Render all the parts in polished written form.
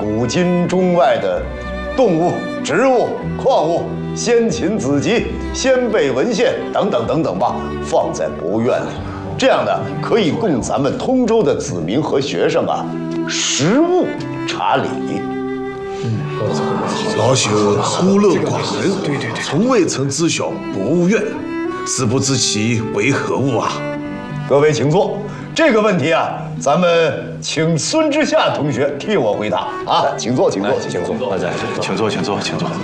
古今中外的动物、植物、矿物、先秦子集、先辈文献等等等等吧，放在博物院里，这样呢可以供咱们通州的子民和学生啊实物查理。 老朽孤陋寡闻，从未曾知晓博物院，实不知其为何物啊？ 各位请坐。这个问题啊，咱们请孙之夏同学替我回答啊，请坐，请坐，请坐， 请坐，请坐，请坐。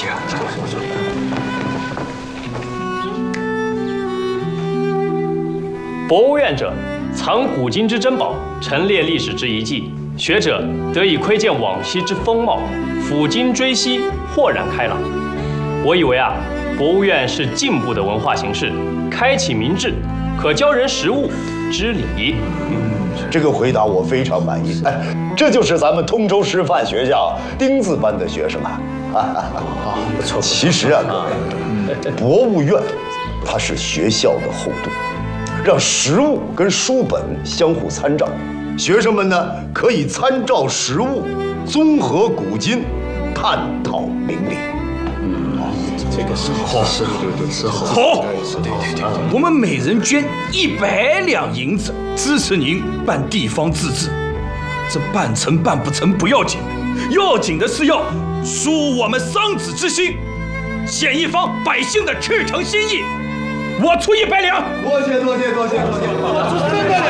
博物院者，藏古今之珍宝，陈列历史之遗迹，学者得以窥见往昔之风貌，抚今追昔，豁然开朗。我以为啊，博物院是进步的文化形式，开启民智，可教人实物知礼。 这个回答我非常满意。哎，这就是咱们通州师范学校丁字班的学生啊。不错。其实啊，各位，博物院它是学校的后盾，让实物跟书本相互参照。学生们呢，可以参照实物，综合古今，探讨明理。 这个是好，是好。 好，我们每人捐100两银子，支持您办地方自治。这办成办不成不要紧，要紧的是要抒我们桑梓之心，显一方百姓的赤诚心意。我出100两。 多谢。我出300两。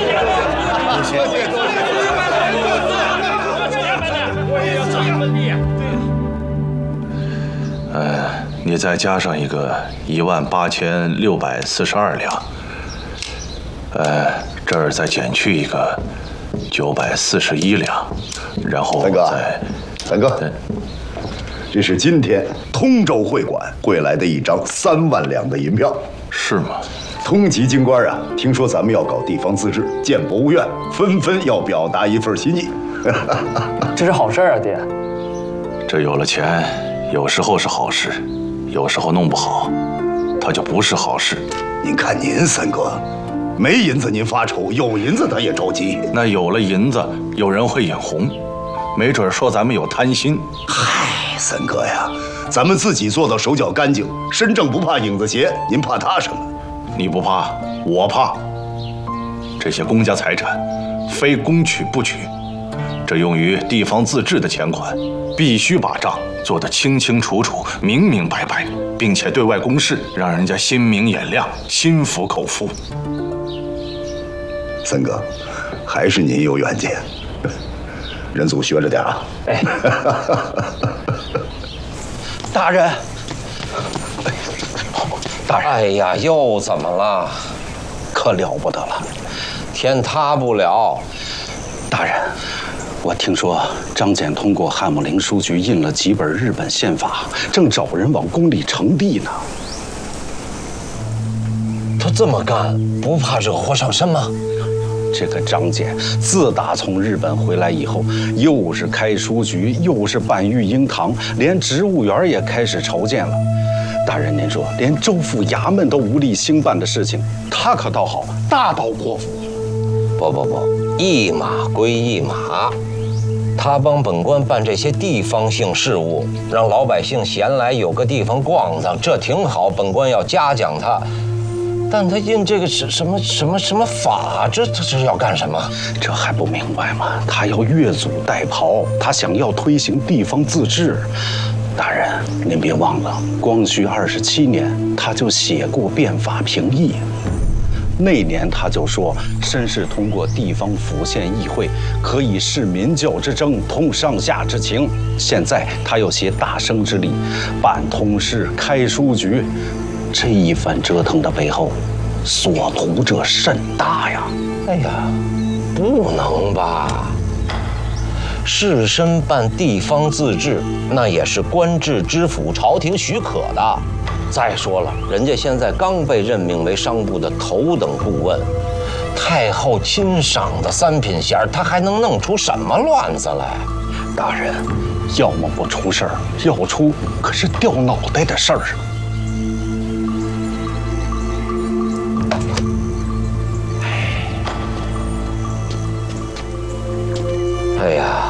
我也要这样分地啊。 你再加上一个18642两，这儿再减去一个941两，然后三哥，这是今天通州会馆汇来的一张3万两的银票。 是吗？ 通籍京官啊，听说咱们要搞地方自治，建博物院，纷纷要表达一份心意。 这是好事啊，爹。 这有了钱，有时候是好事。有时候弄不好，它就不是好事。 您看您三哥，没银子您发愁，有银子他也着急。 那有了银子，有人会眼红，没准说咱们有贪心。 嗨，三哥呀，咱们自己做到手脚干净，身正不怕影子斜，您怕他什么？ 你不怕，我怕。这些公家财产，非公取不取，这用于地方自治的钱款，必须把账做得清清楚楚、明明白白，并且对外公示，让人家心明眼亮、心服口服。 三哥，还是您有远见，人祖学着点啊！ 哎， 大人， 大人， 哎呀，又怎么了？ 可了不得了， 天塌不了。 大人。我听说张謇通过汉姆陵书局印了几本日本宪法，正找人往宫里呈递呢。 他这么干，不怕惹祸上身吗？ 这个张謇自打从日本回来以后，又是开书局，又是办育婴堂，连植物园也开始筹建了。大人，您说，连州府衙门都无力兴办的事情，他可倒好，大刀阔斧。 不，一码归一码。他帮本官办这些地方性事务，让老百姓闲来有个地方逛荡，这挺好，本官要嘉奖他。但他印这个什么法，这是要干什么？ 这还不明白吗？他要越俎代庖，他想要推行地方自治。大人，您别忘了，光绪27年他就写过变法评议。那年他就说，绅士通过地方府县议会，可以示民教之争，通上下之情。现在他又写大生之力，办通事，开书局，这一番折腾的背后，所图者甚大呀！ 哎呀，不能吧？士绅办地方自治，那也是官至知府、朝廷许可的。再说了，人家现在刚被任命为商部的头等顾问，太后亲赏的3品衔，他还能弄出什么乱子来？ 大人，要么不出事儿，要出可是掉脑袋的事儿。 哎呀，